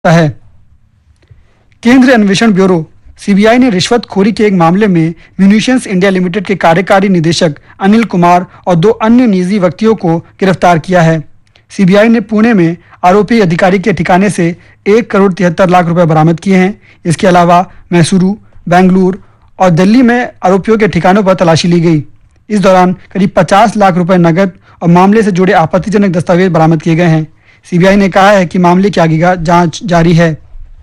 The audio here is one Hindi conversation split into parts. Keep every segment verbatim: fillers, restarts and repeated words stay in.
है। केंद्रीय अन्वेषण ब्यूरो सीबीआई ने रिश्वतखोरी के एक मामले में म्यूनिशंस इंडिया लिमिटेड के कार्यकारी निदेशक अनिल कुमार और दो अन्य निजी व्यक्तियों को गिरफ्तार किया है। सीबीआई ने पुणे में आरोपी अधिकारी के ठिकाने से एक करोड़ तिहत्तर लाख रुपए बरामद किए हैं। इसके अलावा मैसूरू, बेंगलुरु और दिल्ली में आरोपियों के ठिकानों पर तलाशी ली गई। इस दौरान करीब पचास लाख रुपए नकद और मामले से जुड़े आपत्तिजनक दस्तावेज बरामद किए गए हैं। सीबीआई ने कहा है कि मामले की आगे का जांच जारी है।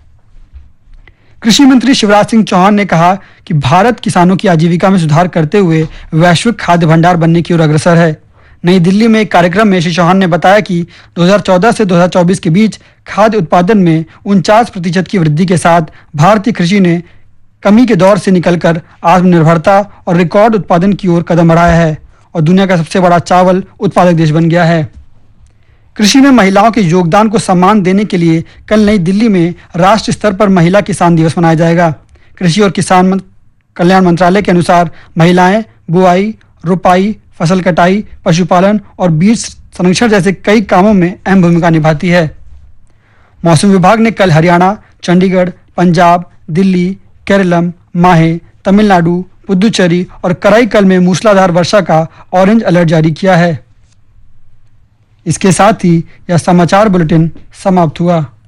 कृषि मंत्री शिवराज सिंह चौहान ने कहा कि भारत किसानों की आजीविका में सुधार करते हुए वैश्विक खाद्य भंडार बनने की ओर अग्रसर है। नई दिल्ली में एक कार्यक्रम में श्री चौहान ने बताया कि दो हज़ार चौदह से दो हज़ार चौबीस के बीच खाद्य उत्पादन में उनचास प्रतिशत की वृद्धि के साथ भारतीय कृषि ने कमी के दौर से निकलकर आत्मनिर्भरता और रिकॉर्ड उत्पादन की ओर कदम बढ़ाया है और दुनिया का सबसे बड़ा चावल उत्पादक देश बन गया है। कृषि में महिलाओं के योगदान को सम्मान देने के लिए कल नई दिल्ली में राष्ट्रीय स्तर पर महिला किसान दिवस मनाया जाएगा। कृषि और किसान मं- कल्याण मंत्रालय के अनुसार महिलाएं बुआई, रुपाई, फसल कटाई, पशुपालन और बीज संरक्षण जैसे कई कामों में अहम भूमिका निभाती है। मौसम विभाग ने कल हरियाणा, चंडीगढ़, पंजाब, दिल्ली, केरलम, माहे, तमिलनाडु, पुदुचेरी और कराईकल में मूसलाधार वर्षा का ऑरेंज अलर्ट जारी किया है। इसके साथ ही यह समाचार बुलेटिन समाप्त हुआ।